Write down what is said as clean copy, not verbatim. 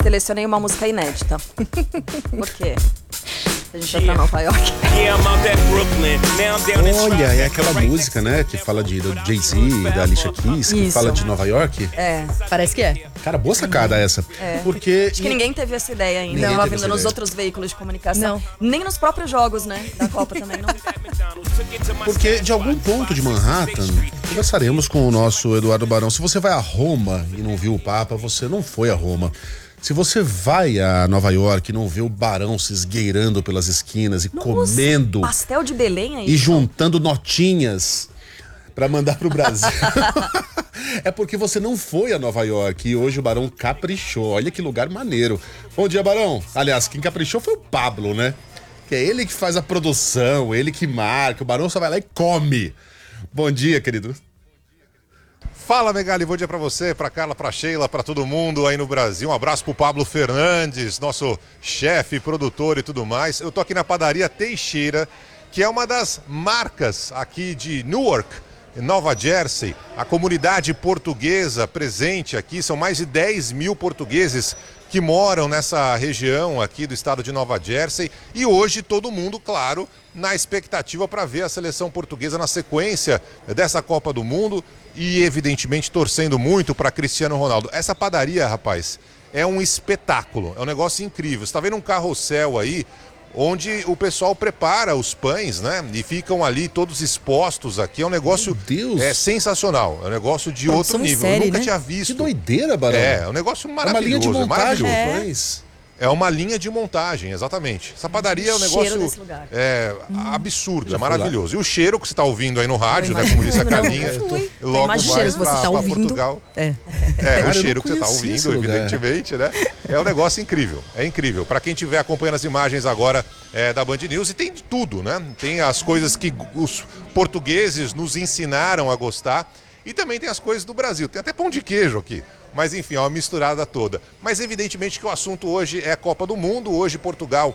selecionei uma música inédita. Por quê? A gente vai pra Nova York. Olha, é aquela música, né, que fala do Jay-Z, da Alicia Keys, que fala de Nova York. Parece que é. Cara, boa sacada essa. Porque... Acho que ninguém teve essa ideia ainda. Ninguém Tava teve vindo essa nos ideia. outros veículos de comunicação. Nem nos próprios jogos, né? Da Copa também, não. Porque de algum ponto de Manhattan, conversaremos com o nosso Eduardo Barão. Se você vai a Roma e não viu o Papa, você não foi a Roma. Se você vai a Nova York e não vê o Barão se esgueirando pelas esquinas e comendo... Pastel de Belém aí. E juntando notinhas pra mandar pro Brasil. É porque você não foi a Nova York e hoje o Barão caprichou. Olha que lugar maneiro. Bom dia, Barão. Aliás, quem caprichou foi o Pablo, né? Que é ele que faz a produção, ele que marca. O Barão só vai lá e come. Bom dia, querido. Fala, Megali, bom dia pra você, pra Carla, pra Sheila, pra todo mundo aí no Brasil. Um abraço pro Pablo Fernandes, nosso chefe, produtor e tudo mais. Eu tô aqui na padaria Teixeira, que é uma das marcas aqui de Newark, Nova Jersey. A comunidade portuguesa presente aqui, são mais de 10 mil portugueses que moram nessa região aqui do estado de Nova Jersey. E hoje todo mundo, claro, na expectativa para ver a seleção portuguesa na sequência dessa Copa do Mundo e, evidentemente, torcendo muito para Cristiano Ronaldo. Essa padaria, rapaz, é um espetáculo, é um negócio incrível. Você está vendo um carrossel aí, onde o pessoal prepara os pães, né? E ficam ali todos expostos aqui. É um negócio sensacional. É um negócio de outro nível. Eu nunca tinha visto. Que doideira, Barão. É um negócio maravilhoso. É uma linha de montagem, pães. É uma linha de montagem, exatamente. Essa padaria é um negócio absurdo, é maravilhoso. E o cheiro que você está ouvindo aí no rádio, né? Como disse a Carlinha, logo vai para Portugal. O cheiro que você está ouvindo, evidentemente, né? É um negócio incrível, é incrível. Para quem estiver acompanhando as imagens agora da Band News, e tem de tudo, né? Tem as coisas que os portugueses nos ensinaram a gostar e também tem as coisas do Brasil. Tem até pão de queijo aqui. Mas enfim, é uma misturada toda. Mas evidentemente que o assunto hoje é a Copa do Mundo. Hoje Portugal